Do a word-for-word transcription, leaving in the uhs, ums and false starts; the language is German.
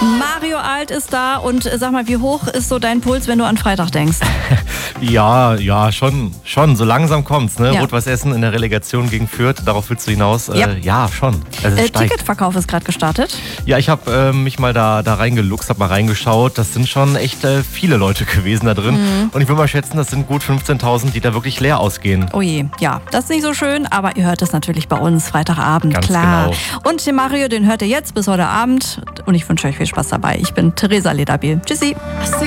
Mario Alt ist da und äh, sag mal, wie hoch ist so dein Puls, wenn du an Freitag denkst? Ja, ja, schon, schon. So langsam kommt's, ne? Ja. Rot-Weiß Essen in der Relegation gegen Fürth, darauf willst du hinaus? Ja, äh, ja schon. Also es Äh, steigt. Ticketverkauf ist gerade gestartet. Ja, ich habe äh, mich mal da, da reingeluchst, hab mal reingeschaut. Das sind schon echt äh, viele Leute gewesen da drin. Mhm. Und ich würde mal schätzen, das sind gut fünfzehntausend, die da wirklich leer ausgehen. Oh je, ja, das ist nicht so schön, aber ihr hört es natürlich bei uns Freitagabend, Ganz klar. genau. Und den Mario, den hört ihr jetzt bis heute Abend und ich wünsche euch viel Spaß dabei. Ich bin Theresa Lederbiel. Tschüssi.